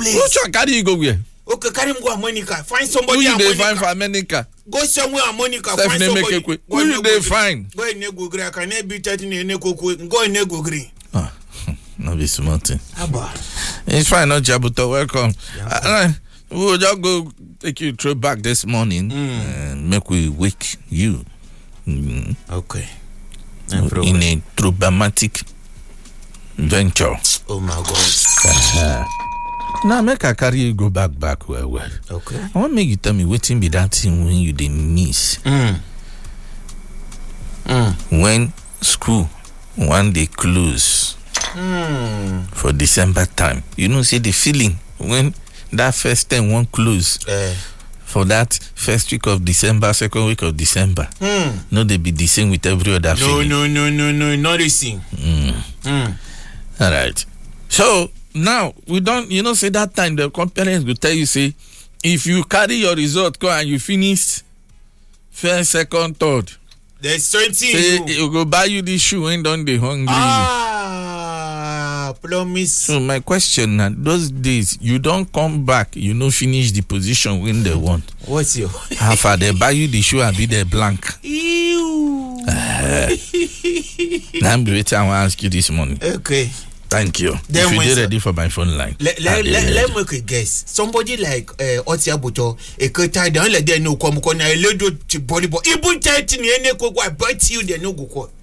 place. Which one carry you go where? Okay, carry him go Monica. Find somebody. Who you dey find for Monica? Go somewhere Monica. Find somebody. Who you dey find? Go in go green. I can be 30 in Neko. Go in go green. Ah, no be smart. Aba. It's fine, not Jabuto. Welcome. We will just go take you through back this morning and make we wake you. Okay. In a dramatic venture. Oh my God. Now make I carry you go back well. Okay. I want make you tell me waiting be that thing when you dey miss. When school one day close for December time. You know, see the feeling when that first time won't close for that first week of December, second week of December. No, they be the same with every other feeling. No, not the same. All right. So now we don't, you know, say that time the companies will tell you, say, if you carry your result go and you finish first, second, third, there's 20. say you go buy you this shoe and don't they hungry. Promise. So my question now, those days you don't come back, you no finish the position when they want. What's your how far they buy you the shoe and be there blank? Ew. Now I'm waiting. I want to ask you this morning. Okay. Thank you. Then if you did ready for my phone line. Let me make a guess. Somebody like Otiabuto, a cutter, don't let them know come on a little to volleyball. Even 30 I bet you they no go.